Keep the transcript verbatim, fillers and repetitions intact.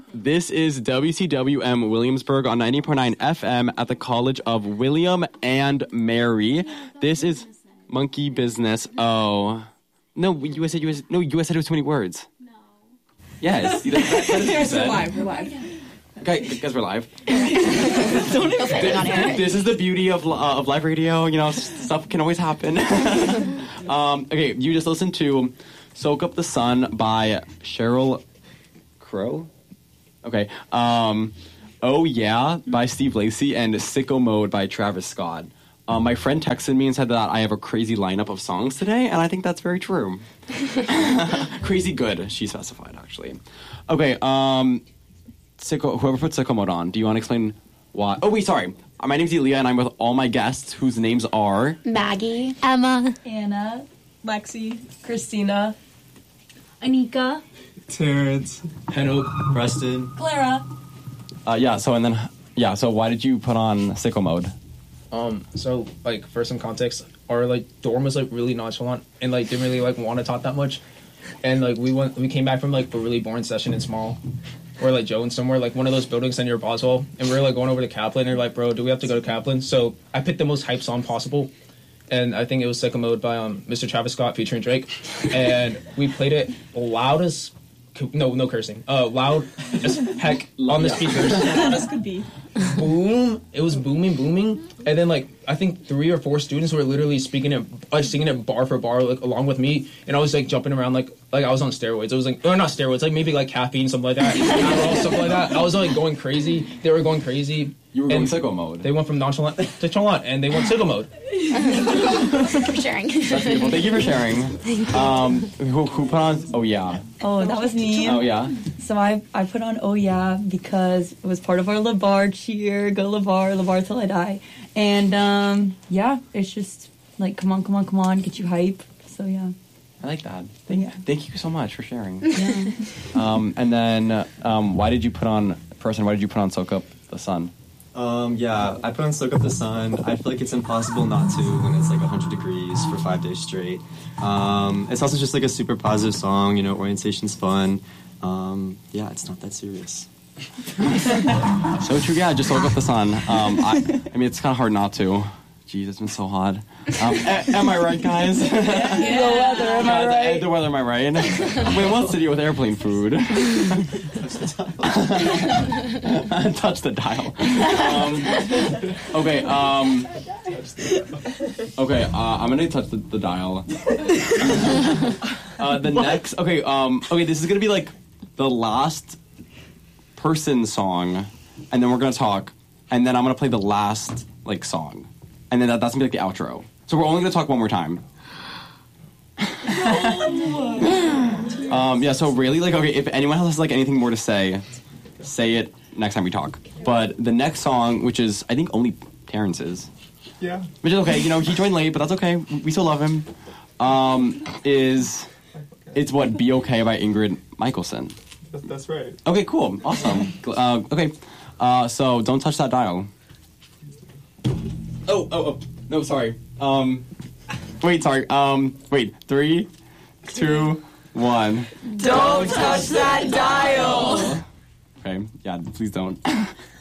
This is W C W M Williamsburg on ninety point nine F M at the College of William and Mary. This is Monkey Business. Oh. No, you said you was, no, you said it was too many words. No. Yes. That, that, that is we're live, we're live. Okay, guys, we're live. Don't even this, on air. This is the beauty of uh, of live radio. You know, stuff can always happen. um, okay, you just listened to "Soak Up the Sun" by Sheryl Crow. Okay. Um, "Oh Yeah" by Steve Lacy and "Sicko Mode" by Travis Scott. Um, my friend texted me and said that I have a crazy lineup of songs today, and I think that's very true. Crazy good, she specified, actually. Okay. Um. Sicko, whoever put Sicko Mode on, do you want to explain why? Oh, wait, sorry. My name's Elia, and I'm with all my guests whose names are... Maggie. Emma. Anna. Lexi. Christina. Anika. Terrence. Henok. Preston. Clara. Uh, yeah, so and then... Yeah, so why did you put on Sicko Mode? Um, so, like, for some context, our, like, dorm was, like, really nonchalant and, like, didn't really, like, want to talk that much. And, like, we went, we came back from, like, a really boring session in Small. Or, like, Jones somewhere, like, one of those buildings near Boswell. And we were, like, going over to Kaplan. And they're like, bro, do we have to go to Kaplan? So I picked the most hype song possible. And I think it was Sicko Mode by um, Mister Travis Scott featuring Drake. And we played it loud as... No, no cursing. Uh, loud as heck on the yeah. speakers. Loud as could be. Boom. It was booming, booming. And then, like, I think three or four students were literally speaking it, like, singing it bar for bar, like, along with me. And I was, like, jumping around, like, like I was on steroids. It was, like, or not steroids, like, maybe, like, caffeine, something like that. Adderall, something like that. I was, like, going crazy. They were going crazy. You were going Sicko Mode. They went from nonchalant to nonchalant, and they went Sicko Mode. Thank you for sharing. That's beautiful. Thank you for sharing. Thank you. Um, who, who put on... Oh, yeah. Oh, that was me. Oh, yeah? So I I put on Oh Yeah because it was part of our LeVar cheer. Go LeVar, LeVar till I die. And, um, yeah, it's just like, come on, come on, come on, get you hype. So, yeah. I like that. Thank, yeah. thank you so much for sharing. Yeah. um, and then, um, why did you put on... Person, why did you put on Soak Up the Sun? Um, yeah, I put on Soak Up the Sun. I feel like it's impossible not to when it's like one hundred degrees for five days straight. Um, it's also just like a super positive song, you know, orientation's fun. Um, yeah, it's not that serious. So true, yeah, just Soak Up the Sun. Um, I, I mean, it's kind of hard not to. Jeez, it's been so hot. Um, a- am I right, guys? Yeah. The weather, am I right? The, the weather, am I right? Wait, what city with airplane food? Touch the dial. Um, okay, um... Okay, uh, I'm gonna touch the, the dial. uh, the what? next... Okay, um... Okay, this is gonna be, like, the last person song, and then we're gonna talk, and then I'm gonna play the last, like, song. And then that, that's gonna be like the outro. So we're only gonna talk one more time. um, yeah, so really, like, okay, if anyone has, like, anything more to say, say it next time we talk. But the next song, which is, I think, only Terrence's. Yeah. Which is okay, you know, he joined late, but that's okay. We still love him. Um, is, it's what, Be Okay by Ingrid Michaelson. That's, that's right. Okay, cool. Awesome. uh, okay, uh, so don't touch that dial. Oh, oh, oh, no, sorry. Um, wait, sorry. Um, wait, three, two, one. Don't touch that dial! Okay, yeah, please don't.